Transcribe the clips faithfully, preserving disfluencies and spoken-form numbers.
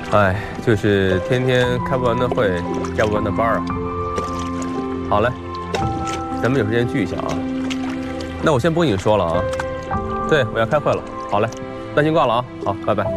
哎，就是天天开不完的会，加不完的班啊。好嘞，咱们有时间聚一下啊。那我先不跟你说了啊。对，我要开会了。好嘞，那先挂了啊。好，拜拜。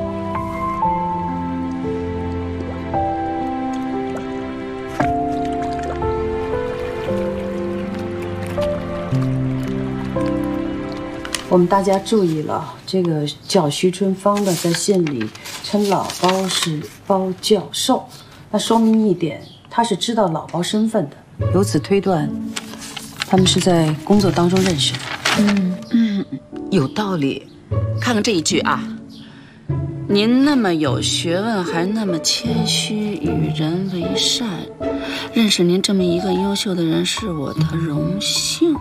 我们大家注意了，这个叫徐春芳的在信里称老包是包教授，那说明一点，他是知道老包身份的。由此推断，他们是在工作当中认识的。 嗯嗯，有道理。看看这一句啊，您那么有学问，还那么谦虚，与人为善，认识您这么一个优秀的人是我的荣幸。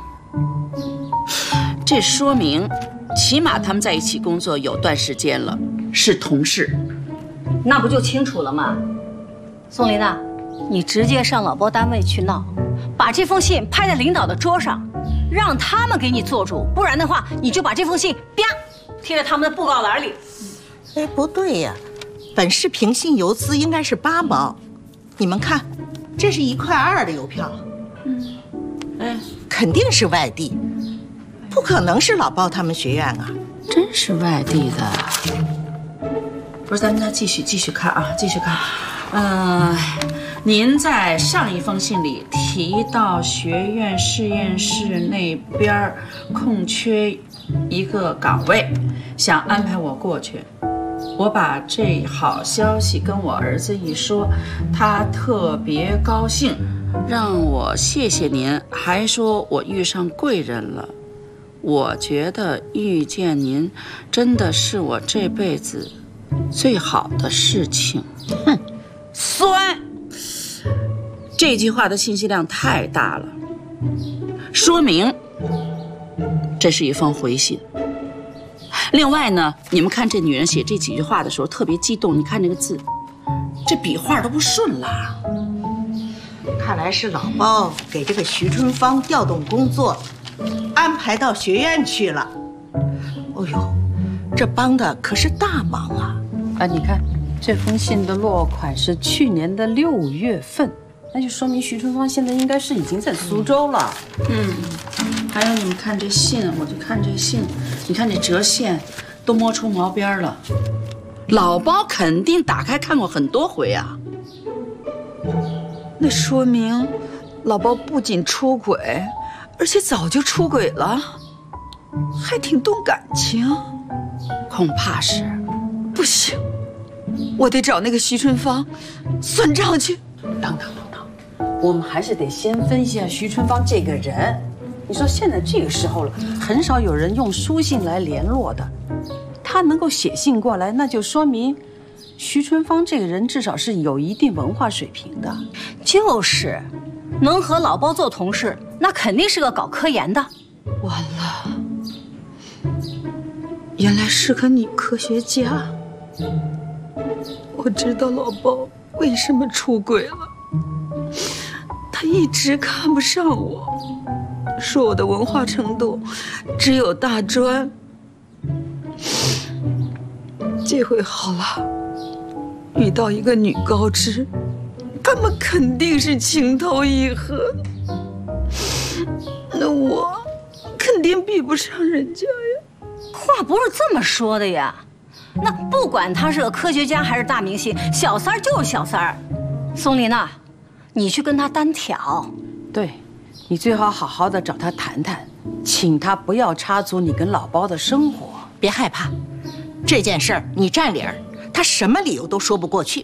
这说明，起码他们在一起工作有段时间了，是同事。 那不就清楚了吗？宋琳娜，你直接上老包单位去闹，把这封信拍在领导的桌上，让他们给你做主，不然的话，你就把这封信啪贴在他们的布告栏里。 哎，不对呀，本市平信邮资应该是八毛，你们看，这是一块二的邮票，嗯，哎，肯定是外地。不可能是老包他们学院啊， 真是外地的。不是，咱们再继续继续看啊，继续看。呃，您在上一封信里提到学院实验室那边空缺一个岗位，想安排我过去。我把这好消息跟我儿子一说，他特别高兴，让我谢谢您，还说我遇上贵人了。我觉得遇见您真的是我这辈子最好的事情。哼，酸！这句话的信息量太大了，说明这是一封回信。另外呢，你们看这女人写这几句话的时候特别激动，你看这个字，这笔画都不顺了。 看来是老包给这个徐春芳调动工作，安排到学院去了。哦呦，这帮的可是大忙啊！ 啊，你看这封信的落款是去年的六月份，那就说明徐春芳现在应该是已经在苏州了。 嗯，还有你们看这信，我就看这信，你看这折线都摸出毛边了，老包肯定打开看过很多回啊。 那说明老包不仅出轨，而且早就出轨了，还挺动感情。 恐怕是。 不行，我得找那个徐春芳算账去。 等等等等，我们还是得先分析一下徐春芳这个人。你说现在这个时候了，很少有人用书信来联络的，他能够写信过来，那就说明徐春芳这个人至少是有一定文化水平的。 就是，能和老包做同事，那肯定是个搞科研的。 完了，原来是个女科学家。我知道老包为什么出轨了，他一直看不上我，说我的文化程度只有大专。这回好了，遇到一个女高知，他们肯定是情投意合，那我肯定比不上人家呀。 话不是这么说的呀，那不管他是个科学家还是大明星，小三儿就是小三儿。宋丽娜，你去跟他单挑。 对，你最好好好的找他谈谈，请他不要插足你跟老包的生活。 别害怕，这件事儿你占理儿，他什么理由都说不过去。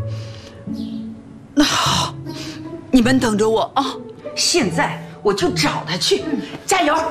那好，你们等着我啊！现在我就找他去，嗯、加油！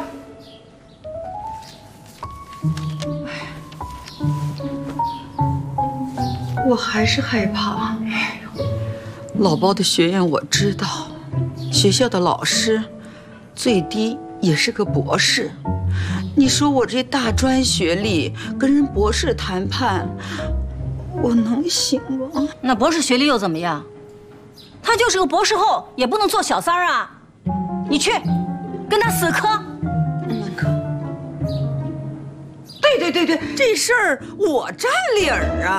我还是害怕。老包的学院我知道，学校的老师最低也是个博士。你说我这大专学历跟人博士谈判，我能行吗？ 那博士学历又怎么样？他就是个博士后，也不能做小三儿啊！你去，跟他死磕。 死磕。对对对对，这事儿我占理儿啊。